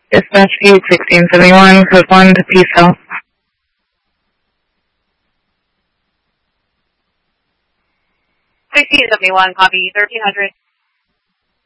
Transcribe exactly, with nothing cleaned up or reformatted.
Dispatch eight sixteen seventy-one, code one to Peace Hill. sixteen seventy-one, copy, thirteen hundred.